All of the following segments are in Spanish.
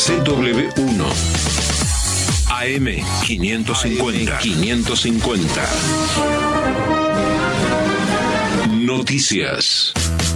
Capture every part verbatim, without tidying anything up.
C W uno. A M quinientos cincuenta. quinientos cincuenta. Noticias.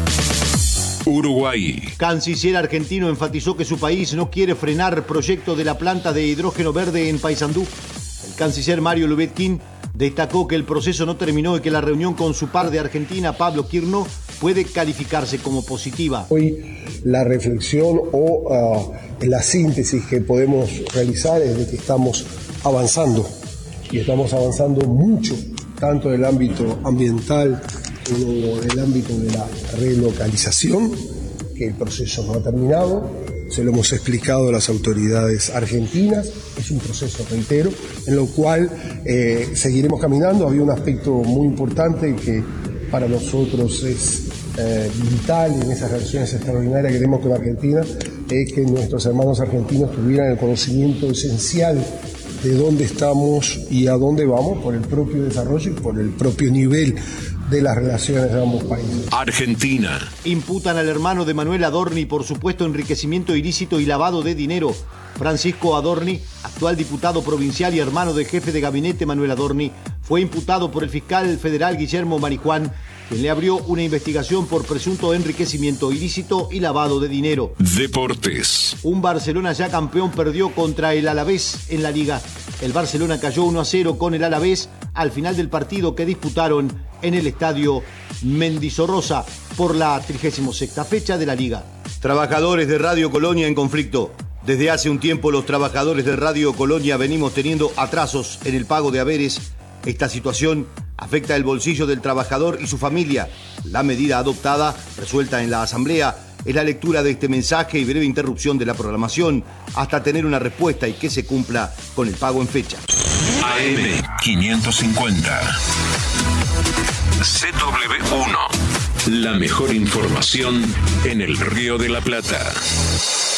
Uruguay. Canciller argentino enfatizó que su país no quiere frenar proyecto de la planta de hidrógeno verde en Paysandú. El canciller Mario Lubetkin destacó que el proceso no terminó y que la reunión con su par de Argentina, Pablo Quirno, puede calificarse como positiva. Hoy la reflexión o uh, la síntesis que podemos realizar es de que estamos avanzando y estamos avanzando mucho, tanto en el ámbito ambiental como en el ámbito de la relocalización, que el proceso no ha terminado. Se lo hemos explicado a las autoridades argentinas, es un proceso, reitero, en lo cual eh, seguiremos caminando. Había un aspecto muy importante que para nosotros es eh, vital en esas relaciones extraordinarias que tenemos con Argentina, es que nuestros hermanos argentinos tuvieran el conocimiento esencial de dónde estamos y a dónde vamos por el propio desarrollo y por el propio nivel de las relaciones de ambos países. Argentina. Imputan al hermano de Manuel Adorni por supuesto enriquecimiento ilícito y lavado de dinero. Francisco Adorni, actual diputado provincial y hermano del jefe de gabinete Manuel Adorni, fue imputado por el fiscal federal Guillermo Marijuán, quien le abrió una investigación por presunto enriquecimiento ilícito y lavado de dinero. Deportes. Un Barcelona ya campeón perdió contra el Alavés en la Liga. El Barcelona cayó uno a cero con el Alavés al final del partido que disputaron en el estadio Mendizorroza por la trigésima sexta fecha de la Liga. Trabajadores de Radio Colonia en conflicto. Desde hace un tiempo los trabajadores de Radio Colonia venimos teniendo atrasos en el pago de haberes. Esta situación afecta el bolsillo del trabajador y su familia. La medida adoptada, resuelta en la Asamblea, es la lectura de este mensaje y breve interrupción de la programación hasta tener una respuesta y que se cumpla con el pago en fecha. A M quinientos cincuenta. C W uno. La mejor información en el Río de la Plata.